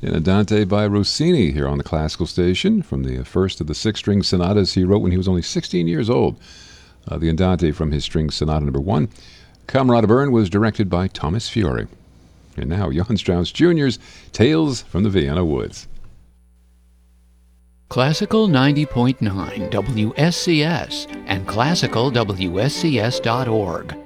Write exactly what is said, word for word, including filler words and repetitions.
in Andante by Rossini here on the Classical Station from the first of the six-string sonatas he wrote when he was only sixteen years old. Uh, the Andante from his String Sonata Number One. Camerata Bern was directed by Thomas Fiore. And now Johann Strauss Junior's Tales from the Vienna Woods. Classical ninety point nine W S C S and classical W S C S dot org.